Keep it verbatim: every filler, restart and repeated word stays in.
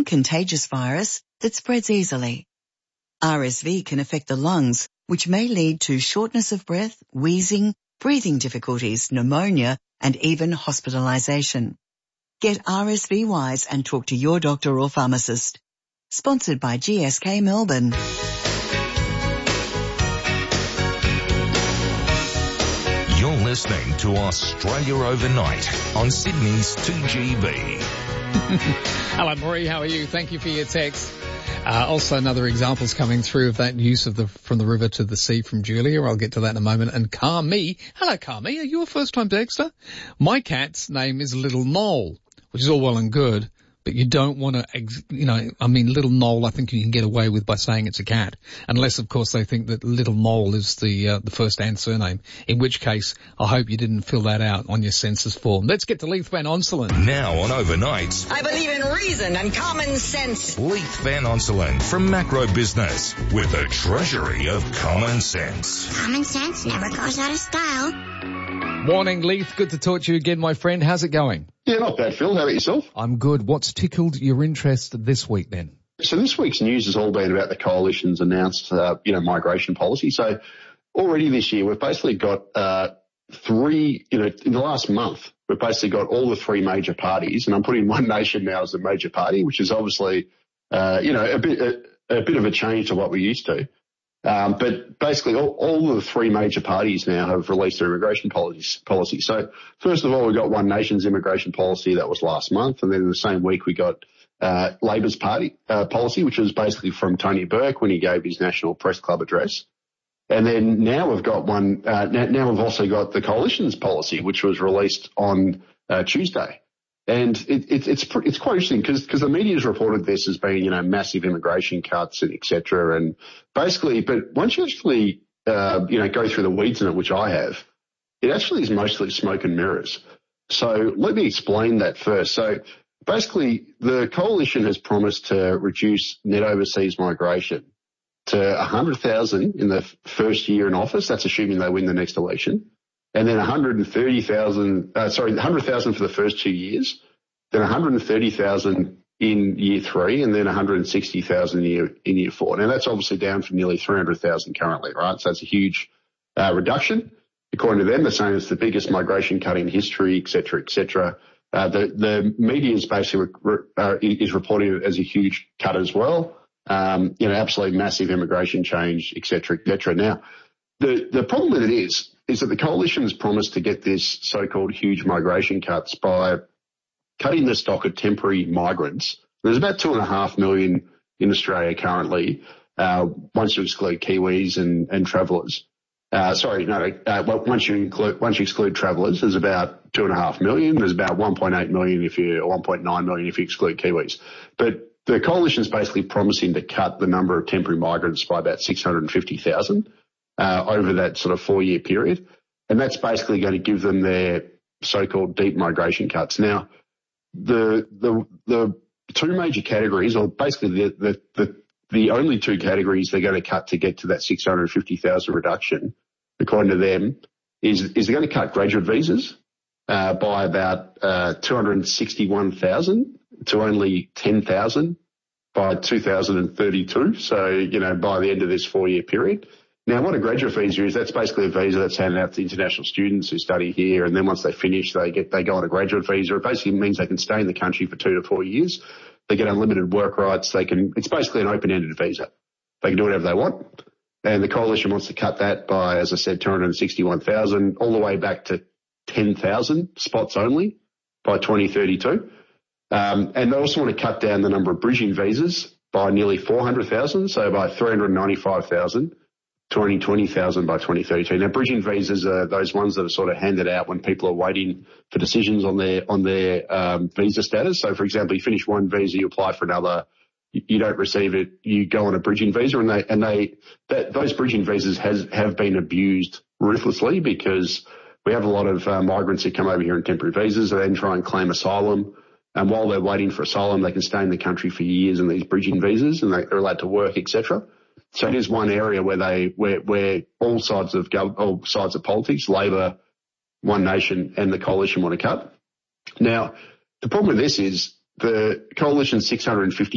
non-contagious virus that spreads easily. R S V can affect the lungs, which may lead to shortness of breath, wheezing, breathing difficulties, pneumonia, and even hospitalization. Get R S V wise and talk to your doctor or pharmacist. Sponsored by G S K Melbourne. You're listening to Australia Overnight on Sydney's two G B. Hello, Marie. How are you? Thank you for your text. Uh, also, another example's coming through of that use of the from the river to the sea from Julia. I'll get to that in a moment. And Carmi. Hello, Carmi. Are you a first-time texter? My cat's name is Little Mole, which is all well and good, but you don't want to, ex- you know, I mean, Little Mole, I think you can get away with by saying it's a cat, unless, of course, they think that Little Mole is the uh, the first and surname, in which case I hope you didn't fill that out on your census form. Let's get to Leith Van Onselen. Now on Overnight, I believe in reason and common sense. Leith Van Onselen from Macro Business with a treasury of common sense. Common sense never goes out of style. Morning, Leith. Good to talk to you again, my friend. How's it going? Yeah, not bad, Phil. How about yourself? I'm good. What's tickled your interest this week then? So this week's news has all been about the Coalition's announced, uh, you know, migration policy. So already this year, we've basically got uh three, you know, in the last month, we've basically got all the three major parties, and I'm putting One Nation now as a major party, which is obviously, uh, you know, a bit a, a bit of a change to what we're used to. Um, but basically all, all of the three major parties now have released their immigration policies, policy. So first of all, we got One Nation's immigration policy that was last month. And then in the same week, we got, uh, Labor's party, uh, policy, which was basically from Tony Burke when he gave his National Press Club address. And then now we've got one, uh, now, now we've also got the Coalition's policy, which was released on, uh, Tuesday. And it, it, it's it's quite interesting because because the media's reported this as being, you know, massive immigration cuts and et cetera. And basically, but once you actually, uh, you know, go through the weeds in it, which I have, it actually is mostly smoke and mirrors. So let me explain that first. So basically, the Coalition has promised to reduce net overseas migration to one hundred thousand in the first year in office. That's assuming they win the next election. And then one hundred thirty thousand, uh, sorry, one hundred thousand for the first two years, then one hundred thirty thousand in year three, and then one hundred sixty thousand in year, in year four. Now that's obviously down from nearly three hundred thousand currently, right? So that's a huge uh, reduction. According to them, they're saying it's the biggest migration cut in history, et cetera, et cetera. Uh, the, the media is basically, re- uh, is reporting it as a huge cut as well. Um, you know, absolutely massive immigration change, et cetera, et cetera. Now, the, the problem with it is, is that the Coalition has promised to get this so-called huge migration cuts by cutting the stock of temporary migrants. There's about two and a half million in Australia currently, uh, once you exclude Kiwis and, and travellers. Uh, sorry, no, uh, well, once you include, once you exclude travellers, there's about two and a half million. There's about one point eight million if you, or one point nine million if you exclude Kiwis. But the Coalition is basically promising to cut the number of temporary migrants by about six hundred fifty thousand. Uh, over that sort of four-year period. And that's basically going to give them their so-called deep migration cuts. Now, the the the two major categories, or basically the the the, the only two categories they're going to cut to get to that six hundred fifty thousand reduction, according to them, is, is they're going to cut graduate visas uh, by about uh, two hundred sixty-one thousand to only ten thousand by two thousand thirty-two. So, you know, by the end of this four-year period. Now, what a graduate visa is, that's basically a visa that's handed out to international students who study here, and then once they finish, they get they go on a graduate visa. It basically means they can stay in the country for two to four years. They get unlimited work rights. They can. It's basically an open-ended visa. They can do whatever they want. And the Coalition wants to cut that by, as I said, two hundred sixty-one thousand, all the way back to ten thousand spots only by twenty thirty-two. Um, and they also want to cut down the number of bridging visas by nearly four hundred thousand, so by three hundred ninety-five thousand. to only twenty thousand by twenty thirty-two. Now, bridging visas are those ones that are sort of handed out when people are waiting for decisions on their on their um, visa status. So, for example, you finish one visa, you apply for another, you, you don't receive it, you go on a bridging visa, and they and they that those bridging visas has have been abused ruthlessly because we have a lot of uh, migrants who come over here on temporary visas and then try and claim asylum. And while they're waiting for asylum, they can stay in the country for years in these bridging visas, and they, they're allowed to work, et cetera. So it is one area where they, where, where all sides of gov, all sides of politics, Labor, One Nation and the Coalition want to cut. Now, the problem with this is the Coalition's six hundred fifty